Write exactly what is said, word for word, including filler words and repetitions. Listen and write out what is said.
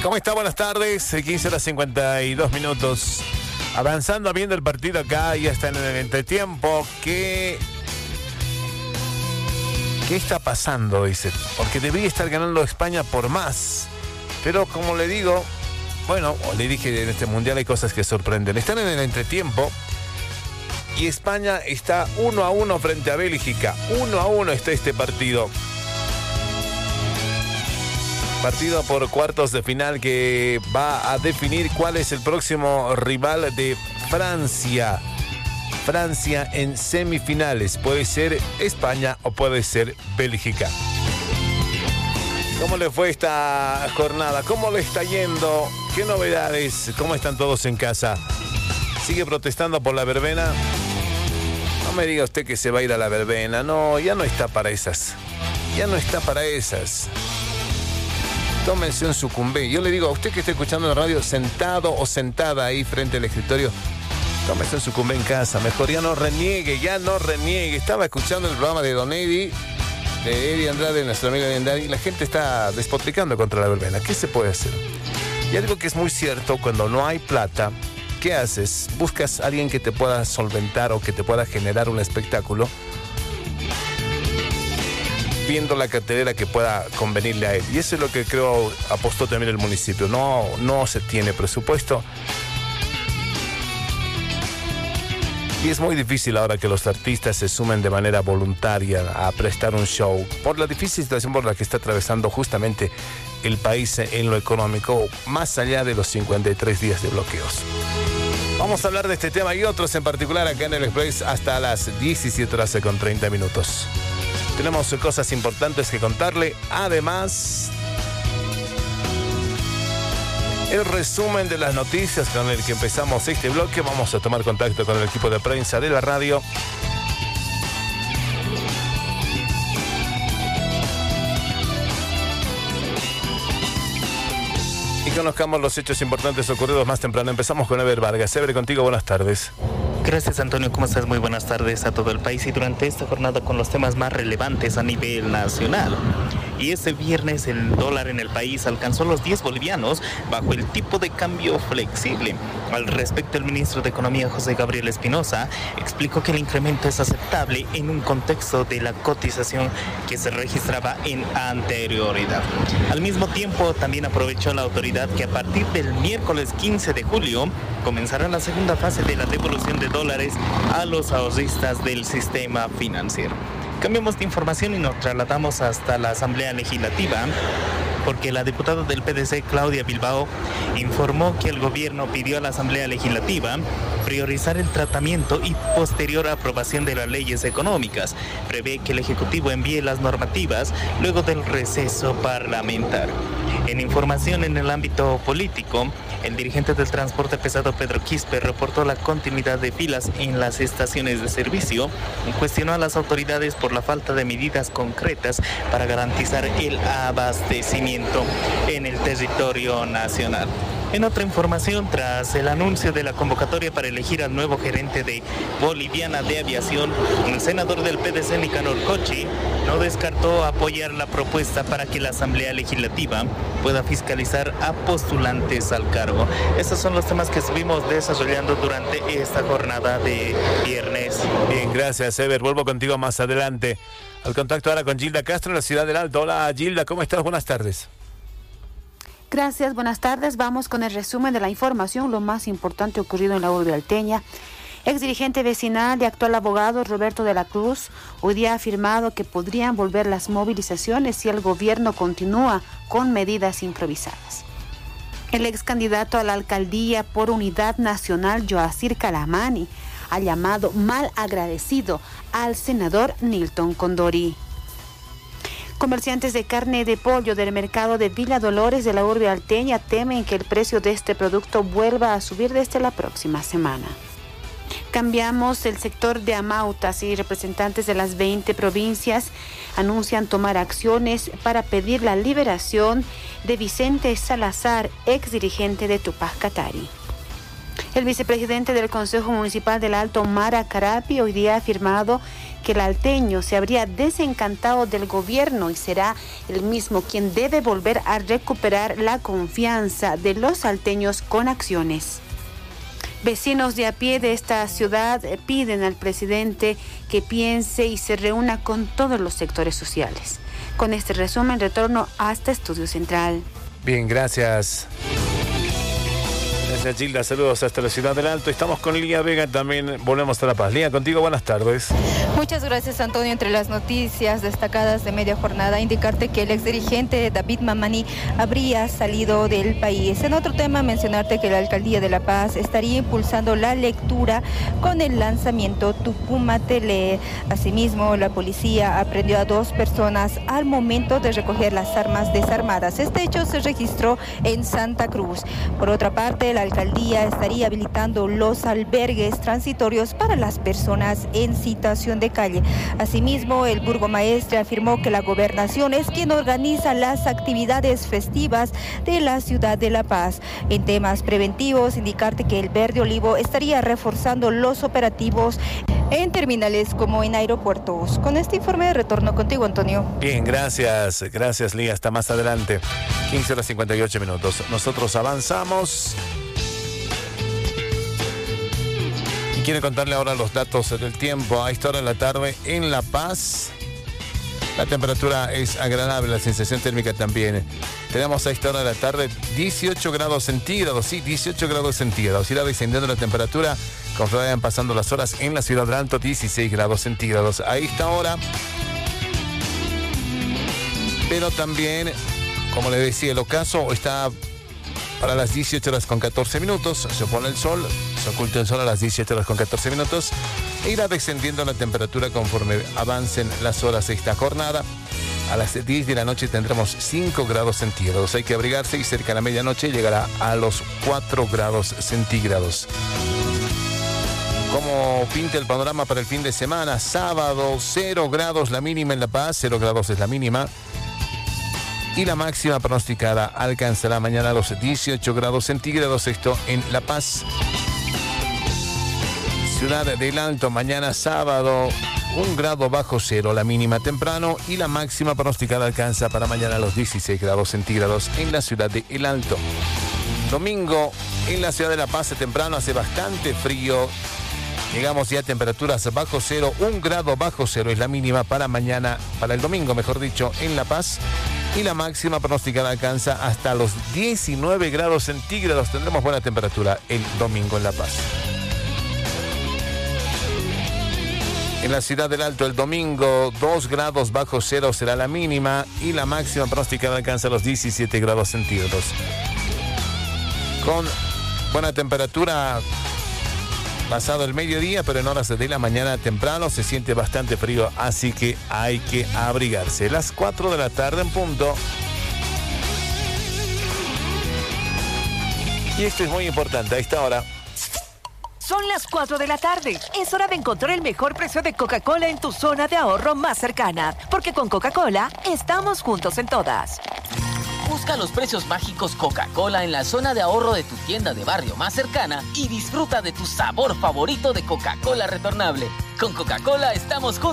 ¿Cómo está? Buenas tardes, quince horas cincuenta y dos minutos. Avanzando, viendo el partido acá, ya está en el entretiempo. ¿Qué, ¿Qué está pasando? Dice, porque debería estar ganando España por más. Pero como le digo, bueno, le dije, en este mundial hay cosas que sorprenden. Están en el entretiempo y España está uno a uno frente a Bélgica. Uno a uno está este partido. Partido por cuartos de final que va a definir cuál es el próximo rival de Francia. Francia en semifinales. Puede ser España o puede ser Bélgica. ¿Cómo le fue esta jornada? ¿Cómo le está yendo? ¿Qué novedades? ¿Cómo están todos en casa? ¿Sigue protestando por la verbena? No me diga usted que se va a ir a la verbena. No, ya no está para esas. Ya no está para esas. Tómense un sucumbé. Yo le digo a usted que está escuchando en la radio, sentado o sentada ahí frente al escritorio, tómese un sucumbé en casa. Mejor ya no reniegue, ya no reniegue. Estaba escuchando el programa de Don Eddie, de Eddie Andrade, nuestro amigo Eddie Andrade, y la gente está despotricando contra la verbena. ¿Qué se puede hacer? Y algo que es muy cierto, cuando no hay plata, ¿qué haces? Buscas a alguien que te pueda solventar o que te pueda generar un espectáculo, viendo la cartelera que pueda convenirle a él. Y eso es lo que creo apostó también el municipio. No, no se tiene presupuesto. Y es muy difícil ahora que los artistas se sumen de manera voluntaria a prestar un show, por la difícil situación por la que está atravesando justamente el país en lo económico, más allá de los cincuenta y tres días de bloqueos. Vamos a hablar de este tema y otros en particular acá en el Express hasta las diecisiete horas con treinta minutos. Tenemos cosas importantes que contarle. Además, el resumen de las noticias con el que empezamos este bloque. Vamos a tomar contacto con el equipo de prensa de la radio. Y conozcamos los hechos importantes ocurridos más temprano. Empezamos con Ever Vargas. Ever, contigo, buenas tardes. Gracias, Antonio. ¿Cómo estás? Muy buenas tardes a todo el país y durante esta jornada con los temas más relevantes a nivel nacional. Y este viernes el dólar en el país alcanzó los diez bolivianos bajo el tipo de cambio flexible. Al respecto, el ministro de Economía, José Gabriel Espinosa, explicó que el incremento es aceptable en un contexto de la cotización que se registraba en anterioridad. Al mismo tiempo, también aprovechó la autoridad que a partir del miércoles quince de julio comenzará la segunda fase de la devolución de dólares a los ahorristas del sistema financiero. Cambiamos de información y nos trasladamos hasta la Asamblea Legislativa, porque la diputada del P D C, Claudia Bilbao, informó que el gobierno pidió a la Asamblea Legislativa priorizar el tratamiento y posterior aprobación de las leyes económicas. Prevé que el Ejecutivo envíe las normativas luego del receso parlamentario. En información en el ámbito político, el dirigente del transporte pesado Pedro Quispe reportó la continuidad de filas en las estaciones de servicio y cuestionó a las autoridades por la falta de medidas concretas para garantizar el abastecimiento en el territorio nacional. En otra información, tras el anuncio de la convocatoria para elegir al nuevo gerente de Boliviana de Aviación, el senador del P D C, Nicanor Cochi, no descartó apoyar la propuesta para que la Asamblea Legislativa pueda fiscalizar a postulantes al cargo. Estos son los temas que estuvimos desarrollando durante esta jornada de viernes. Bien, gracias, Ever. Vuelvo contigo más adelante. Al contacto ahora con Gilda Castro en la ciudad del Alto. Hola, Gilda, ¿cómo estás? Buenas tardes. Gracias, buenas tardes. Vamos con el resumen de la información, lo más importante ocurrido en la urbe alteña. Ex dirigente vecinal y actual abogado Roberto de la Cruz hoy día ha afirmado que podrían volver las movilizaciones si el gobierno continúa con medidas improvisadas. El ex candidato a la alcaldía por Unidad Nacional, Joacir Calamani, ha llamado mal agradecido al senador Nilton Condori. Comerciantes de carne de pollo del mercado de Villa Dolores de la urbe alteña temen que el precio de este producto vuelva a subir desde la próxima semana. Cambiamos el sector de Amautas y representantes de las veinte provincias anuncian tomar acciones para pedir la liberación de Vicente Salazar, ex dirigente de Tupac Katari. El vicepresidente del Consejo Municipal del Alto, Mara Carapi, hoy día ha afirmado que el alteño se habría desencantado del gobierno y será el mismo quien debe volver a recuperar la confianza de los alteños con acciones. Vecinos de a pie de esta ciudad piden al presidente que piense y se reúna con todos los sectores sociales. Con este resumen, retorno hasta Estudio Central. Bien, gracias. Gracias, Gilda. Saludos hasta la ciudad del Alto. Estamos con Lía Vega, también volvemos a La Paz. Lía, contigo, buenas tardes. Muchas gracias, Antonio. Entre las noticias destacadas de media jornada, indicarte que el exdirigente David Mamani habría salido del país. En otro tema, mencionarte que la Alcaldía de La Paz estaría impulsando la lectura con el lanzamiento Tucumate Lee. Asimismo, la policía aprendió a dos personas al momento de recoger las armas desarmadas. Este hecho se registró en Santa Cruz. Por otra parte, la alcaldía estaría habilitando los albergues transitorios para las personas en situación de calle. Asimismo, el burgomaestre afirmó que la gobernación es quien organiza las actividades festivas de la ciudad de La Paz. En temas preventivos, indicarte que el Verde Olivo estaría reforzando los operativos en terminales como en aeropuertos. Con este informe de retorno contigo, Antonio. Bien, gracias. Gracias, Lía. Hasta más adelante. quince horas cincuenta y ocho minutos. Nosotros avanzamos. Y quiero contarle ahora los datos del tiempo. A esta hora de la tarde en La Paz, la temperatura es agradable, la sensación térmica también. Tenemos a esta hora de la tarde dieciocho grados centígrados, sí, dieciocho grados centígrados. Irá descendiendo la temperatura conforme vayan pasando las horas en la ciudad del Alto, dieciséis grados centígrados. A esta hora, pero también, como les decía, el ocaso está para las dieciocho horas con catorce minutos, se pone el sol, se oculta el sol a las dieciocho horas con catorce minutos e irá descendiendo la temperatura conforme avancen las horas de esta jornada. A las diez de la noche tendremos cinco grados centígrados. Hay que abrigarse y cerca de la medianoche llegará a los cuatro grados centígrados. ¿Cómo pinta el panorama para el fin de semana? Sábado, cero grados la mínima en La Paz, cero grados es la mínima. Y la máxima pronosticada alcanzará mañana los dieciocho grados centígrados, esto en La Paz. Ciudad del Alto, mañana sábado, un grado bajo cero, la mínima temprano, y la máxima pronosticada alcanza para mañana los dieciséis grados centígrados en la ciudad de El Alto. Domingo, en la ciudad de La Paz, temprano hace bastante frío. Llegamos ya a temperaturas bajo cero, un grado bajo cero es la mínima para mañana, para el domingo, mejor dicho, en La Paz. Y la máxima pronosticada alcanza hasta los diecinueve grados centígrados. Tendremos buena temperatura el domingo en La Paz. En la ciudad del Alto, el domingo, dos grados bajo cero será la mínima y la máxima pronosticada alcanza los diecisiete grados centígrados. Con buena temperatura pasado el mediodía, pero en horas de la mañana temprano se siente bastante frío, así que hay que abrigarse. Las cuatro de la tarde en punto. Y esto es muy importante a esta hora. Son las cuatro de la tarde. Es hora de encontrar el mejor precio de Coca-Cola en tu zona de ahorro más cercana. Porque con Coca-Cola estamos juntos en todas. Busca los precios mágicos Coca-Cola en la zona de ahorro de tu tienda de barrio más cercana y disfruta de tu sabor favorito de Coca-Cola retornable. Con Coca-Cola estamos juntos.